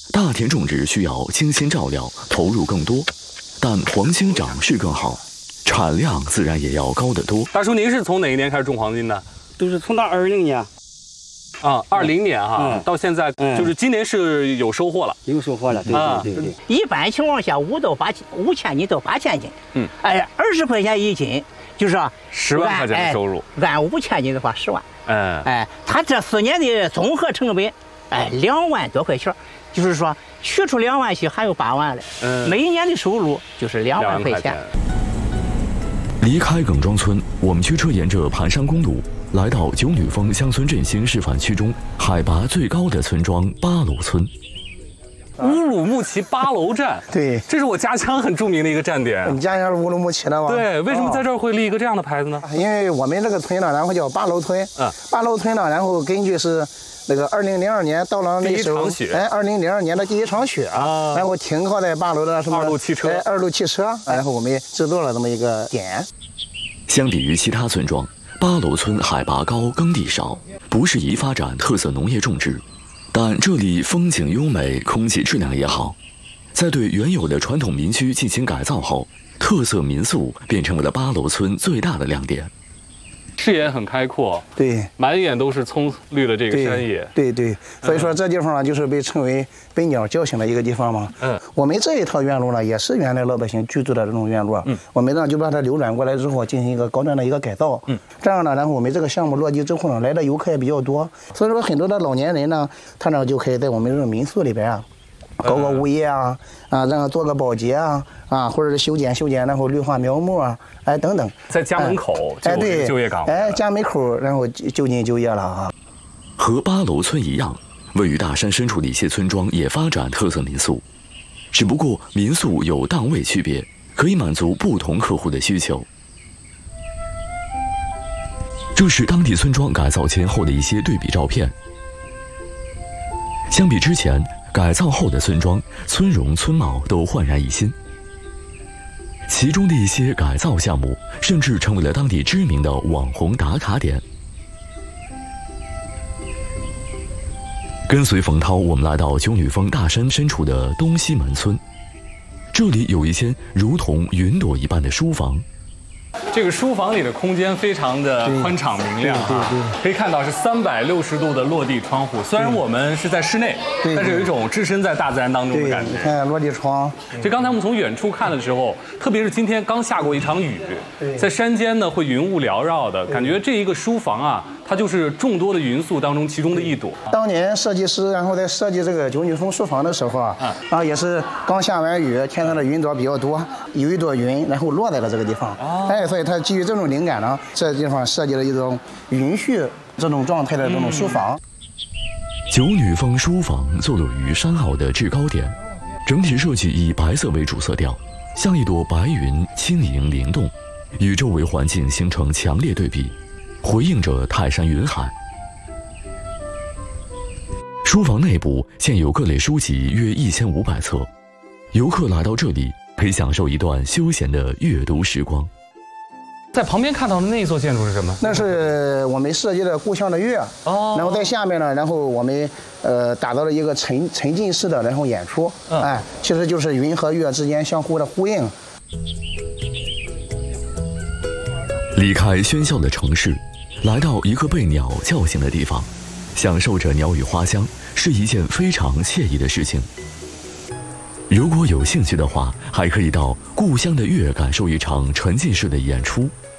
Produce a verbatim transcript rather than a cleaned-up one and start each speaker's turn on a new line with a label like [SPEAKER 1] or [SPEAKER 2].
[SPEAKER 1] 大田种植需要精心照料，投入更多，但黄金长势更好，产量自然也要高得多。
[SPEAKER 2] 大叔，您是从哪一年开始种黄金的？
[SPEAKER 3] 都是从那二零年。
[SPEAKER 2] 啊，二零年哈、嗯，到现在就是今年是有收获了，
[SPEAKER 3] 有收获了，对对对对。
[SPEAKER 4] 一般情况下，五到八千，五千斤到八千斤，嗯，哎，二十块钱一斤，就是
[SPEAKER 2] 十万块钱的收入。
[SPEAKER 4] 按、哎、五千斤的话，十万。
[SPEAKER 2] 嗯，
[SPEAKER 4] 哎，他这四年的综合成本，哎，两万多块钱，就是说取出两万去，还有八万了。嗯，每一年的收入就是两万块钱。
[SPEAKER 1] 离开耿庄村，我们驱车沿着盘山公路。 来到九女峰乡村振兴示范区中海拔最高的村庄八楼村。
[SPEAKER 2] 乌鲁木齐八楼站，
[SPEAKER 3] 对，
[SPEAKER 2] 这是我家乡很著名的一个站点。
[SPEAKER 3] 你家乡是乌鲁木齐的吗？
[SPEAKER 2] 对，为什么在这儿会立一个这样的牌子呢？
[SPEAKER 3] 哦、因为我们这个村呢，然后叫八楼村。嗯，八楼村呢，然后根据是那个二零零二年到了那时候，哎，二零零二年的第一场雪啊，然后停靠在八楼的什么
[SPEAKER 2] 二路汽车，
[SPEAKER 3] 哎，二路汽车，然后我们制作了这么一个点。
[SPEAKER 1] 相比于其他村庄。 八楼村海拔高，耕地少，不适宜发展特色农业种植，但这里风景优美，空气质量也好。在对原有的传统民居进行改造后，特色民宿便成为了八楼村最大的亮点。
[SPEAKER 2] 视野很开阔，
[SPEAKER 3] 对，
[SPEAKER 2] 满眼都是葱绿的这个山野，
[SPEAKER 3] 对 对, 对，所以说这地方呢，就是被称为百鸟叫醒的一个地方嘛。嗯，我们这一套院落呢，也是原来老百姓居住的这种院落。嗯，我们呢就把它流转过来之后，进行一个高端的一个改造。嗯，这样呢，然后我们这个项目落地之后呢，来的游客也比较多，所以说很多的老年人呢，他呢就可以在我们这种民宿里边啊。 搞个物业啊，啊，然后做个保洁啊，啊，或者是修剪修剪，然后绿化苗木啊，哎，等等，
[SPEAKER 2] 在家门口就有就业岗位，
[SPEAKER 3] 哎，家门口，然后就近就业了啊。
[SPEAKER 1] 和八楼村一样，位于大山深处的一些村庄也发展特色民宿，只不过民宿有档位区别，可以满足不同客户的需求。这是当地村庄改造前后的一些对比照片，相比之前。 改造后的村庄，村容村貌都焕然一新。其中的一些改造项目，甚至成为了当地知名的网红打卡点。跟随冯涛，我们来到九女峰大山深处的东西门村，这里有一间如同云朵一般的书房。
[SPEAKER 2] 这个书房里的空间非常的宽敞明亮啊，可以看到是三百六十度的落地窗户。虽然我们是在室内，但是有一种置身在大自然当中的感觉。
[SPEAKER 3] 你看落地窗，
[SPEAKER 2] 这刚才我们从远处看的时候，特别是今天刚下过一场雨，在山间呢会云雾缭绕的，感觉这一个书房啊，它就是众多的云宿当中其中的一朵。
[SPEAKER 3] 当年设计师然后在设计这个九女峰书房的时候啊，啊也是刚下完雨，天上的云朵比较多，有一朵云然后落在了这个地方，哎，所以他基于这种灵感呢，这地方设计了一种允许这种状态的这种书房。
[SPEAKER 1] 九女峰书房坐落于山坳的制高点，整体设计以白色为主色调，像一朵白云轻盈灵动，与周围环境形成强烈对比，回应着泰山云海。书房内部现有各类书籍约一千五百册，游客来到这里可以享受一段休闲的阅读时光。
[SPEAKER 2] 在旁边看到的那一座建筑是什么？
[SPEAKER 3] 那是我们设计的故乡的月哦，然后在下面呢，然后我们呃打造了一个沉沉浸式的然后演出，嗯、哎，其实就是云和月之间相互的呼应。
[SPEAKER 1] 离开喧嚣的城市，来到一个被鸟叫醒的地方，享受着鸟语花香，是一件非常惬意的事情。如果有兴趣的话，还可以到故乡的月感受一场沉浸式的演出。